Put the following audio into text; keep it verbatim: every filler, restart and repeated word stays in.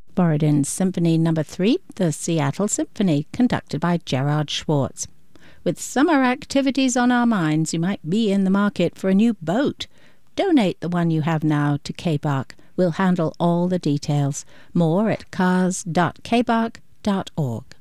Borodin's Symphony Number three, the Seattle Symphony, conducted by Gerard Schwartz. With summer activities on our minds, you might be in the market for a new boat. Donate the one you have now to K B A R C. We'll handle all the details. More at cars dot k b a r c dot org.